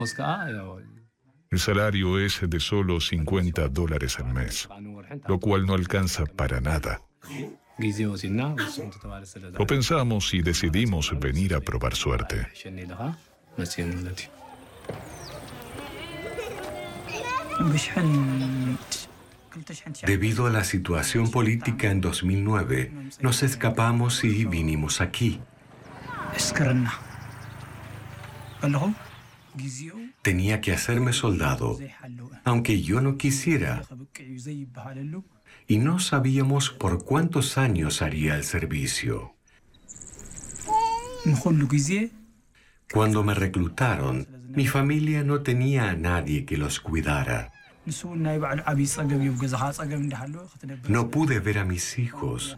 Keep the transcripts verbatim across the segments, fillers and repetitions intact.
El salario es de solo cincuenta dólares al mes, lo cual no alcanza para nada. Lo pensamos y decidimos venir a probar suerte. Debido a la situación política en dos mil nueve, nos escapamos y vinimos aquí. Tenía que hacerme soldado, aunque yo no quisiera. Y no sabíamos por cuántos años haría el servicio. Cuando me reclutaron, mi familia no tenía a nadie que los cuidara. No pude ver a mis hijos.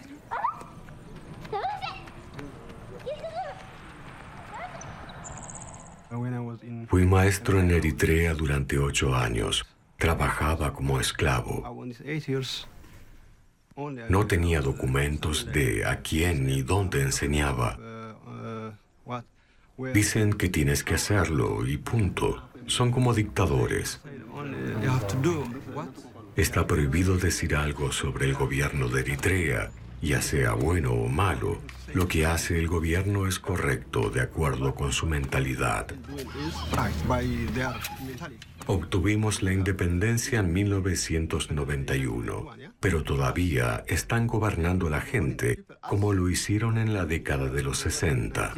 Fui maestro en Eritrea durante ocho años. Trabajaba como esclavo. No tenía documentos de a quién ni dónde enseñaba. Dicen que tienes que hacerlo y punto. Son como dictadores. Está prohibido decir algo sobre el gobierno de Eritrea, ya sea bueno o malo. Lo que hace el gobierno es correcto de acuerdo con su mentalidad. Obtuvimos la independencia en mil novecientos noventa y uno, pero todavía están gobernando a la gente como lo hicieron en la década de los sesenta.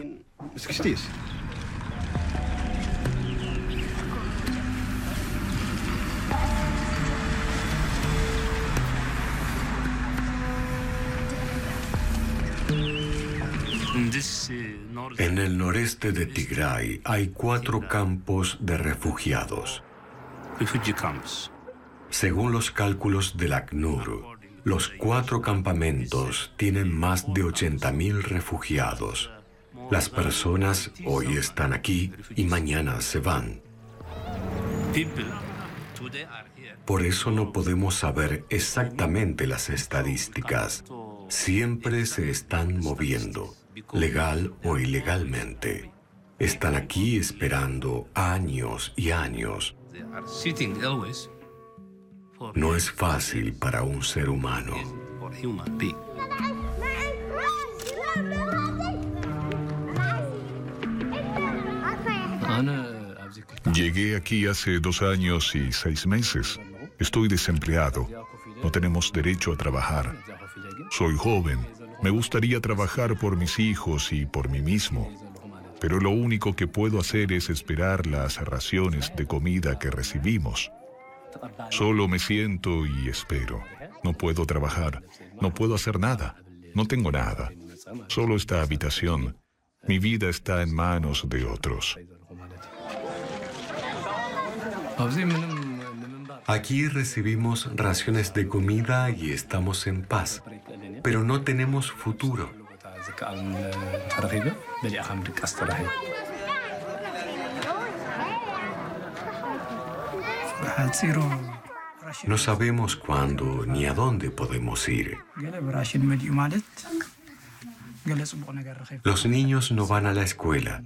En el noreste de Tigray hay cuatro campos de refugiados. Según los cálculos del ACNUR, los cuatro campamentos tienen más de ochenta mil refugiados. Las personas hoy están aquí y mañana se van. Por eso no podemos saber exactamente las estadísticas. Siempre se están moviendo, legal o ilegalmente. Están aquí esperando años y años. No es fácil para un ser humano. Llegué aquí hace dos años y seis meses. Estoy desempleado. No tenemos derecho a trabajar. Soy joven. Me gustaría trabajar por mis hijos y por mí mismo. Pero lo único que puedo hacer es esperar las raciones de comida que recibimos. Solo me siento y espero. No puedo trabajar. No puedo hacer nada. No tengo nada. Solo esta habitación. Mi vida está en manos de otros. Aquí recibimos raciones de comida y estamos en paz, pero no tenemos futuro. No sabemos cuándo ni a dónde podemos ir. Los niños no van a la escuela.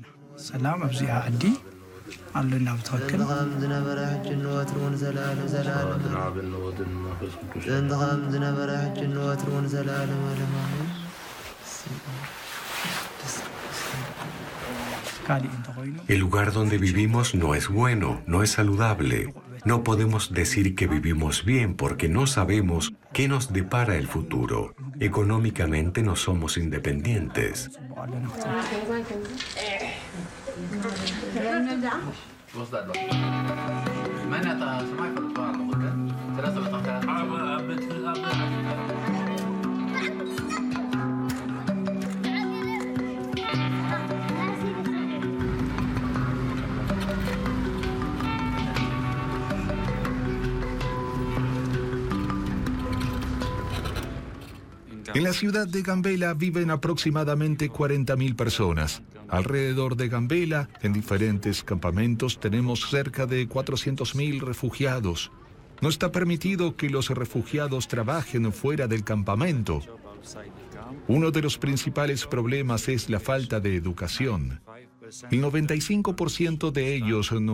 El lugar donde vivimos no es bueno, no es saludable. No podemos decir que vivimos bien porque no sabemos qué nos depara el futuro. Económicamente no somos independientes. En la ciudad de Gambela viven aproximadamente cuarenta mil personas. Alrededor de Gambela, en diferentes campamentos, tenemos cerca de cuatrocientos mil refugiados. No está permitido que los refugiados trabajen fuera del campamento. Uno de los principales problemas es la falta de educación. El noventa y cinco por ciento de ellos no